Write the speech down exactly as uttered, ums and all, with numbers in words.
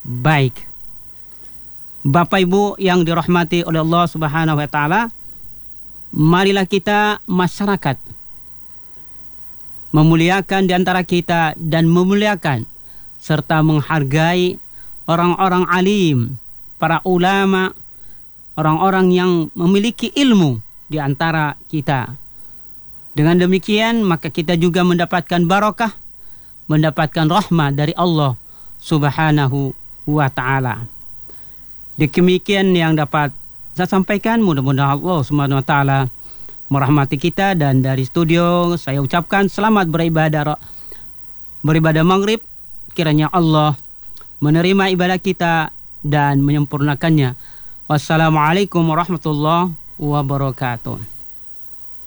baik. Bapak Ibu yang dirahmati oleh Allah Subhanahu wa taala, marilah kita masyarakat memuliakan di antara kita dan memuliakan serta menghargai orang-orang alim, para ulama, orang-orang yang memiliki ilmu di antara kita. Dengan demikian maka kita juga mendapatkan barakah, mendapatkan rahmah dari Allah Subhanahu wa taala. Demikian yang dapat saya sampaikan, mudah-mudahan Allah Subhanahu wa taala merahmati kita, dan dari studio saya ucapkan selamat beribadah beribadah maghrib. Kiranya Allah menerima ibadah kita dan menyempurnakannya. Wassalamualaikum warahmatullahi wabarakatuh.